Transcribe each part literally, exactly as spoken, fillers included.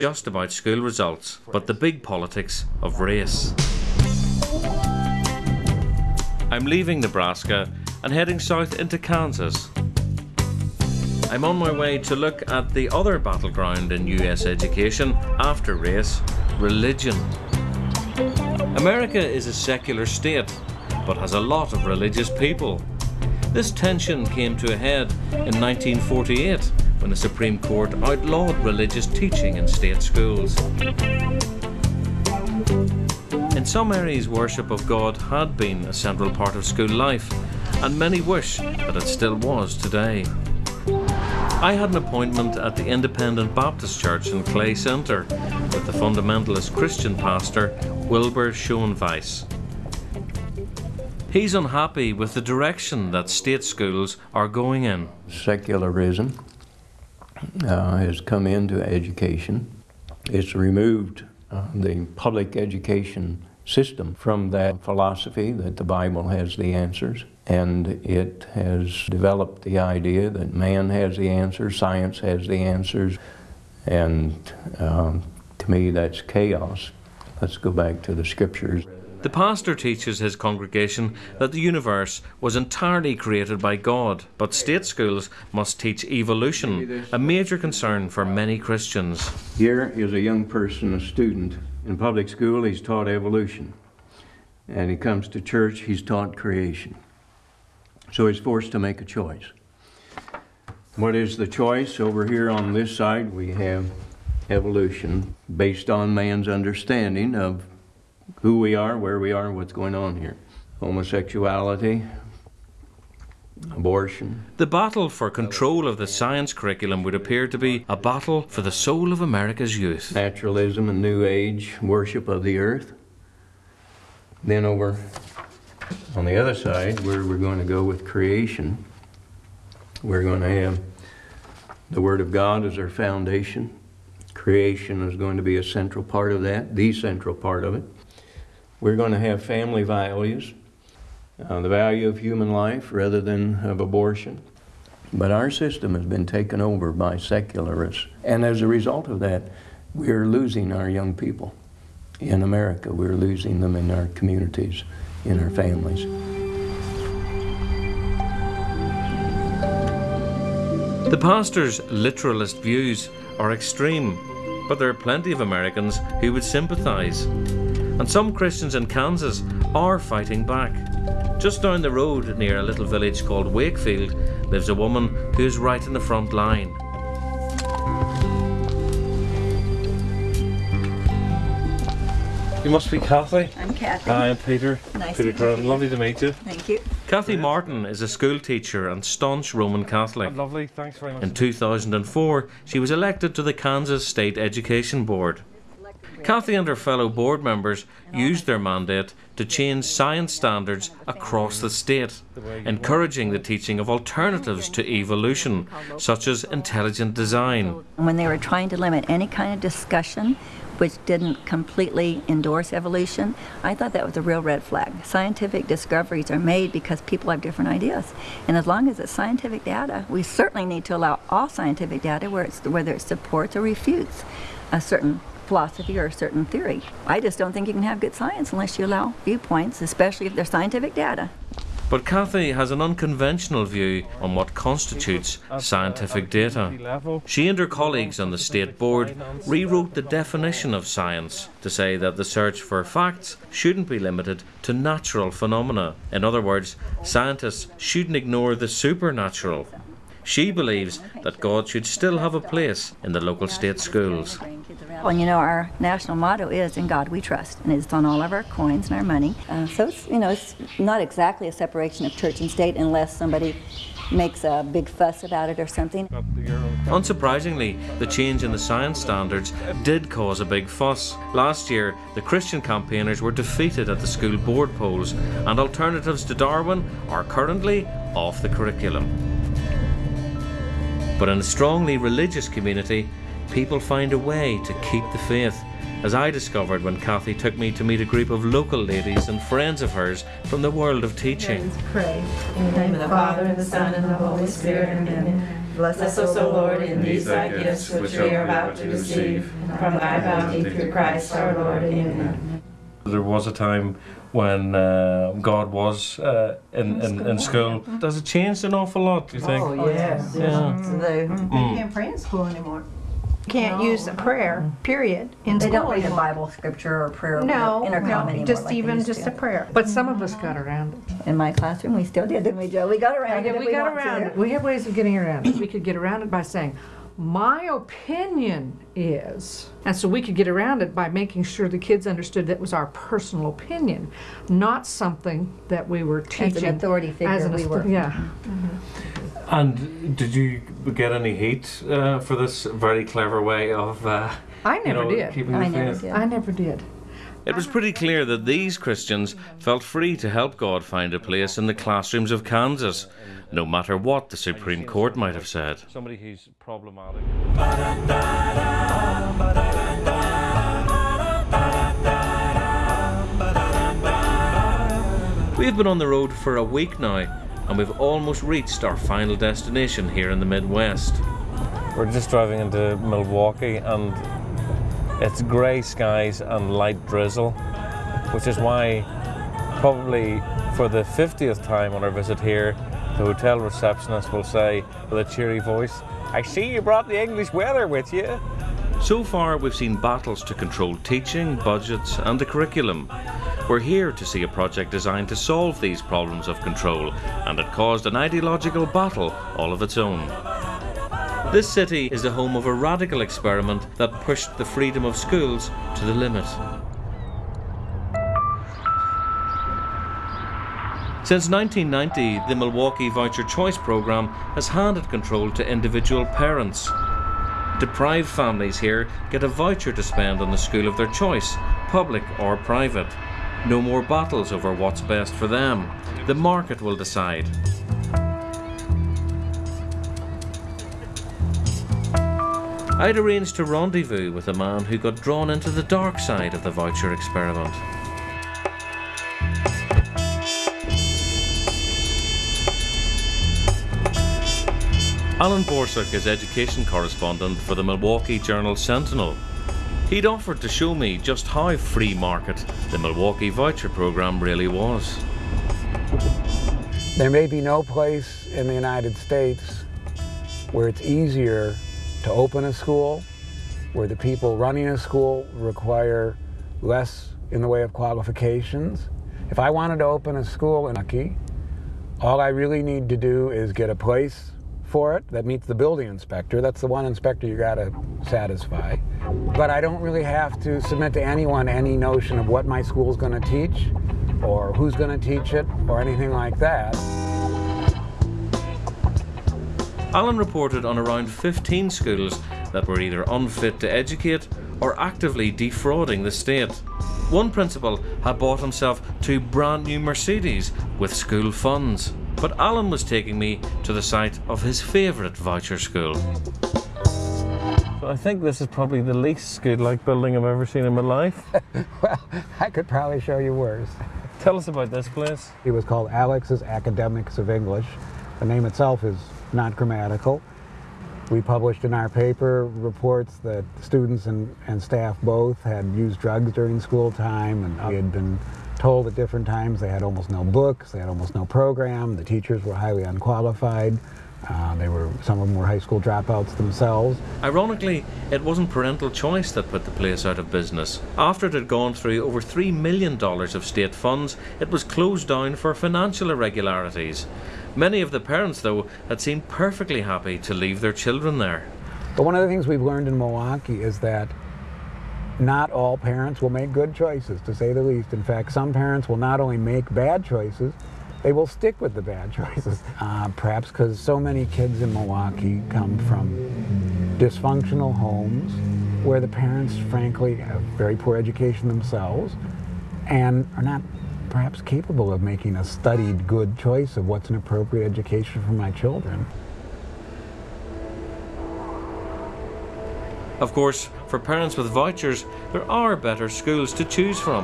just about school results, but the big politics of race. I'm leaving Nebraska and heading south into Kansas. I'm on my way to look at the other battleground in U S education after race, religion. America is a secular state, but has a lot of religious people. This tension came to a head in nineteen forty-eight when the Supreme Court outlawed religious teaching in state schools. In some areas, worship of God had been a central part of school life, and many wish that it still was today. I had an appointment at the Independent Baptist Church in Clay Center with the fundamentalist Christian pastor Wilbur Schoenweiss. He's unhappy with the direction that state schools are going in. Secularism uh, has come into education. It's removed uh, the public education system from that philosophy that the Bible has the answers, and it has developed the idea that man has the answers, science has the answers, and um, to me that's chaos. Let's go back to the scriptures. The pastor teaches his congregation that the universe was entirely created by God, but state schools must teach evolution, a major concern for many Christians. Here is a young person, a student. In public school, he's taught evolution. And he comes to church, he's taught creation. So he's forced to make a choice. What is the choice? Over here on this side, we have evolution based on man's understanding of who we are, where we are, what's going on here. Homosexuality, abortion. The battle for control of the science curriculum would appear to be a battle for the soul of America's youth. Naturalism and New Age, worship of the earth. Then over on the other side, where we're going to go with creation, we're going to have the Word of God as our foundation. Creation is going to be a central part of that, the central part of it. We're going to have family values, uh, the value of human life rather than of abortion. But our system has been taken over by secularists. And as a result of that, we're losing our young people. In America, we're losing them in our communities, in our families. The pastor's literalist views are extreme, but there are plenty of Americans who would sympathize. And some Christians in Kansas are fighting back. Just down the road near a little village called Wakefield lives a woman who is right in the front line. You must be Kathy. I'm Kathy. Hi, I'm Peter. Nice Peter to meet you. Lovely to meet you. Thank you. Kathy Martin is a school teacher and staunch Roman Catholic. Lovely, thanks very much. In two thousand four, she was elected to the Kansas State Education Board. Kathy and her fellow board members used their mandate to change science standards across the state, encouraging the teaching of alternatives to evolution, such as intelligent design. When they were trying to limit any kind of discussion which didn't completely endorse evolution, I thought that was a real red flag. Scientific discoveries are made because people have different ideas. And as long as it's scientific data, we certainly need to allow all scientific data, where it's, whether it supports or refutes a certain philosophy or a certain theory. I just don't think you can have good science unless you allow viewpoints, especially if they're scientific data. But Kathy has an unconventional view on what constitutes scientific data. She and her colleagues on the state board rewrote the definition of science to say that the search for facts shouldn't be limited to natural phenomena. In other words, scientists shouldn't ignore the supernatural. She believes that God should still have a place in the local state schools. Well, you know, our national motto is, "In God we trust," and it's on all of our coins and our money. Uh, so it's, you know, it's not exactly a separation of church and state unless somebody makes a big fuss about it or something. Unsurprisingly, the change in the science standards did cause a big fuss. Last year, the Christian campaigners were defeated at the school board polls, and alternatives to Darwin are currently off the curriculum. But in a strongly religious community, people find a way to keep the faith, as I discovered when Kathy took me to meet a group of local ladies and friends of hers from the world of teaching. Let us pray. In the name of the Father, and the Son, and the Holy Spirit. Amen. Bless Bless us, O Lord, in these thy gifts which we are about to receive, from thy bounty through Christ our Lord. Amen. There was a time when uh, God was uh, in, in, in school. Does it change an awful lot, do you think? Oh, yes. Yeah. They, You can't pray in school anymore. Can't use a prayer, period, in they school don't read a anymore. Bible scripture or prayer No, intercom no, anymore just like they even used just to. a prayer. But some of us got around it. In my classroom, we still did, didn't we, Joe? We got around it. if we got want around to. it. We have ways of getting around it. We could get around it by saying, my opinion is, and so we could get around it by making sure the kids understood that was our personal opinion, not something that we were teaching. As an authority figure, as an we author- were. Yeah. And did you get any hate uh, for this very clever way of uh, I you never know, did. keeping I the never faith? did. I never did. It was pretty clear that these Christians felt free to help God find a place in the classrooms of Kansas, no matter what the Supreme Court might have said. Somebody who's problematic. We've been on the road for a week now, and we've almost reached our final destination here in the Midwest. We're just driving into Milwaukee, and it's grey skies and light drizzle, which is why probably for the fiftieth time on our visit here, the hotel receptionist will say with a cheery voice, "I see you brought the English weather with you." So far we've seen battles to control teaching, budgets and the curriculum. We're here to see a project designed to solve these problems of control, and it caused an ideological battle all of its own. This city is the home of a radical experiment that pushed the freedom of schools to the limit. Since nineteen ninety, the Milwaukee Voucher Choice Program has handed control to individual parents. Deprived families here get a voucher to spend on the school of their choice, public or private. No more battles over what's best for them. The market will decide. I'd arranged to rendezvous with a man who got drawn into the dark side of the voucher experiment. Alan Borsuk is education correspondent for the Milwaukee Journal Sentinel. He'd offered to show me just how free market the Milwaukee Voucher Program really was. There may be no place in the United States where it's easier to open a school, where the people running a school require less in the way of qualifications. If I wanted to open a school in Milwaukee, all I really need to do is get a place for it that meets the building inspector. That's the one inspector you gotta satisfy. But I don't really have to submit to anyone any notion of what my school's gonna teach, or who's gonna teach it, or anything like that. Alan reported on around fifteen schools that were either unfit to educate or actively defrauding the state. One principal had bought himself two brand new Mercedes with school funds. But Alan was taking me to the site of his favourite voucher school. I think this is probably the least school-like building I've ever seen in my life. Well, I could probably show you worse. Tell us about this place. It was called Alex's Academics of English. The name itself is not grammatical. We published in our paper reports that students and, and staff both had used drugs during school time, and we had been told at different times they had almost no books, they had almost no program, the teachers were highly unqualified, uh, they were, some of them were high school dropouts themselves. Ironically, it wasn't parental choice that put the place out of business. After it had gone through over three million dollars of state funds, it was closed down for financial irregularities. Many of the parents, though, had seemed perfectly happy to leave their children there. But one of the things we've learned in Milwaukee is that not all parents will make good choices, to say the least. In fact, some parents will not only make bad choices, they will stick with the bad choices. Uh, perhaps because so many kids in Milwaukee come from dysfunctional homes where the parents, frankly, have very poor education themselves and are not perhaps capable of making a studied good choice of what's an appropriate education for my children. Of course, for parents with vouchers, there are better schools to choose from.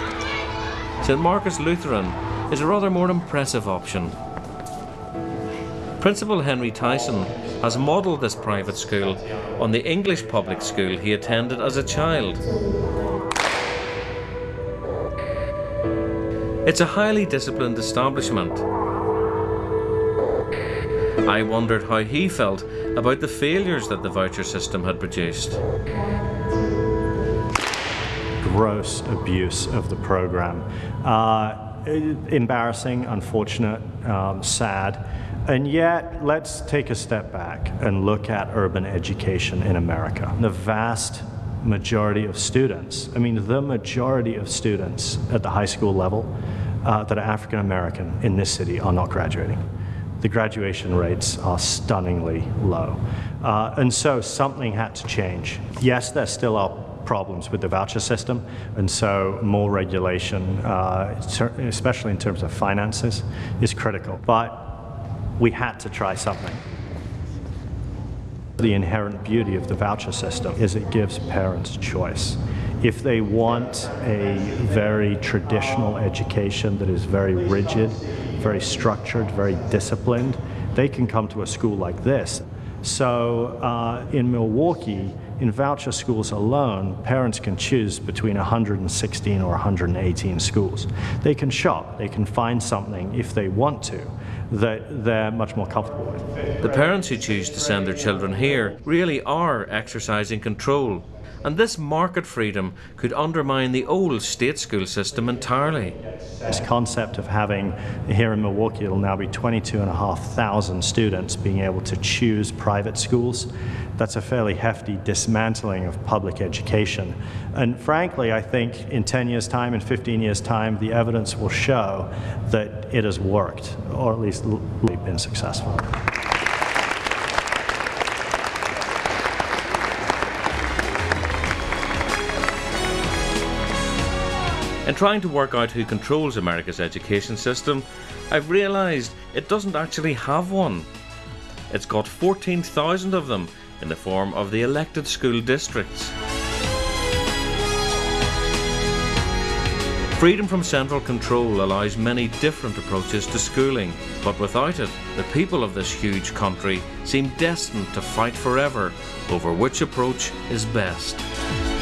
Saint Marcus Lutheran is a rather more impressive option. Principal Henry Tyson has modelled this private school on the English public school he attended as a child. It's a highly disciplined establishment. I wondered how he felt about the failures that the voucher system had produced. Gross abuse of the program. Uh, embarrassing, unfortunate, um, sad. And yet, let's take a step back and look at urban education in America. The vast majority of students, I mean the majority of students at the high school level uh, that are African American in this city are not graduating. The graduation rates are stunningly low. Uh, and so something had to change. Yes, there still are problems with the voucher system, and so more regulation, uh, especially in terms of finances, is critical. But we had to try something. The inherent beauty of the voucher system is it gives parents choice. If they want a very traditional education that is very rigid, very structured, very disciplined, they can come to a school like this. So uh, in Milwaukee, in voucher schools alone, parents can choose between one hundred sixteen or one hundred eighteen schools. They can shop, they can find something if they want to that they're much more comfortable with. The parents who choose to send their children here really are exercising control, and this market freedom could undermine the old state school system entirely. This concept of having, here in Milwaukee, it'll now be twenty-two and a half thousand students being able to choose private schools. That's a fairly hefty dismantling of public education. And frankly, I think in ten years' time, in fifteen years' time, the evidence will show that it has worked, or at least been successful. In trying to work out who controls America's education system, I've realised it doesn't actually have one. It's got fourteen thousand of them in the form of the elected school districts. Freedom from central control allows many different approaches to schooling, but without it, the people of this huge country seem destined to fight forever over which approach is best.